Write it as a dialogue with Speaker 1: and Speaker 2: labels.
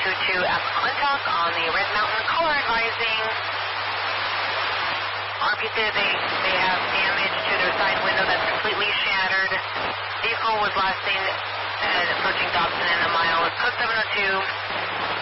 Speaker 1: 722 at McClintock on the Red Mountain. Caller advising RP said they have damage to their side window that's completely shattered. Vehicle was last seen approaching Dobson in a mile. Code 702.